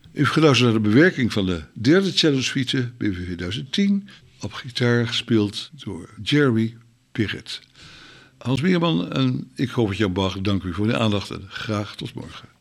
U heeft geluisterd naar de bewerking van de derde cello suite BWV 2010. Op gitaar gespeeld door Jerry Pirret. Hans Meerman en ik, Govert-Jan Bach, dank u voor de aandacht en graag tot morgen.